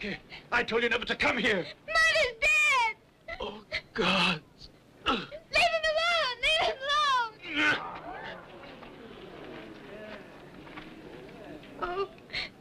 here. I told you never to come here. Mother's dead! Oh, God. Leave him alone! Leave him alone! Oh,